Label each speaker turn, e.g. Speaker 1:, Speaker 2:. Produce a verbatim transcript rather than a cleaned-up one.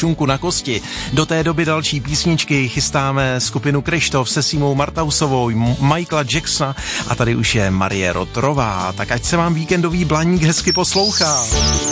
Speaker 1: šunku na kosti. Do té doby další písničky chystáme skupinu Kryštof se Simou Martausovou, Michaela Jacksona a tady už je Marie Rotrová. Tak ať se vám víkendový blaník hezky poslouchá.